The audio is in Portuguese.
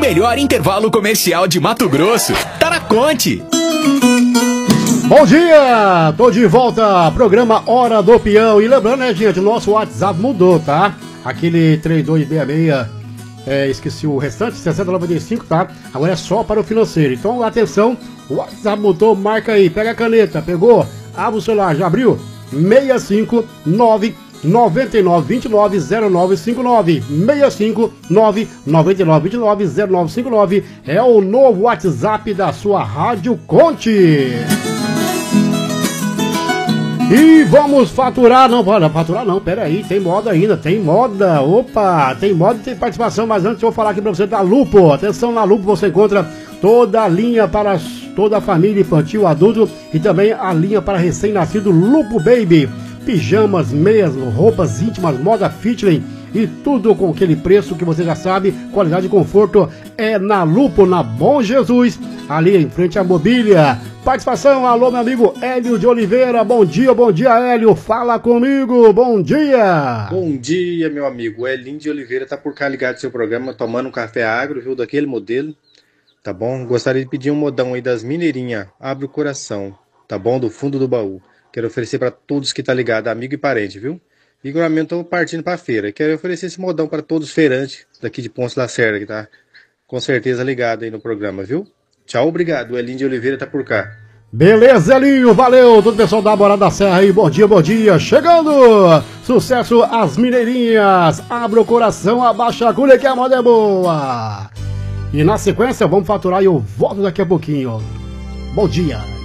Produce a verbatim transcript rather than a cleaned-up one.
melhor intervalo comercial de Mato Grosso. Tá na Conte. Bom dia, tô de volta, programa Hora do Peão. E lembrando, né, gente, o nosso WhatsApp mudou, tá? Aquele três dois seis seis, é, esqueci o restante, sessenta noventa e cinco, tá? Agora é só para o financeiro. Então, atenção, o WhatsApp mudou, marca aí, pega a caneta, pegou? Abre o celular, já abriu? seis cinco nove nove nove dois nove zero nove cinco nove. seis cinco nove nove nove dois nove zero nove cinco nove é o novo WhatsApp da sua Rádio Conte. E vamos faturar, não, não, faturar não, pera aí, tem moda ainda, tem moda, opa, tem moda e tem participação, mas antes eu vou falar aqui pra você da Lupo. Atenção, na Lupo você encontra toda a linha para toda a família infantil, adulto e também a linha para recém-nascido Lupo Baby. Pijamas, meias, roupas íntimas, moda fitness e tudo com aquele preço que você já sabe, qualidade e conforto é na Lupo, na Bom Jesus, ali em frente à mobília. Participação, alô meu amigo Hélio de Oliveira, bom dia, bom dia Hélio, fala comigo, bom dia. Bom dia meu amigo, Hélio de Oliveira tá por cá ligado no seu programa, tomando um café agro, viu, daquele modelo, tá bom? Gostaria de pedir um modão aí das Mineirinhas, abre o coração, tá bom? Do fundo do baú. Quero oferecer para todos que tá ligado, amigo e parente, viu? E igualmente tô partindo pra feira. Quero oferecer esse modão para todos os feirantes daqui de Ponce Lacerda, que tá com certeza ligado aí no programa, viu? Tchau, obrigado. O Elinho de Oliveira tá por cá. Beleza, Elinho, valeu. Todo o pessoal da Morada da Serra aí, bom dia, bom dia. Chegando! Sucesso às Mineirinhas. Abra o coração, abaixa a agulha que a moda é boa. E na sequência, vamos faturar e eu volto daqui a pouquinho. Bom dia.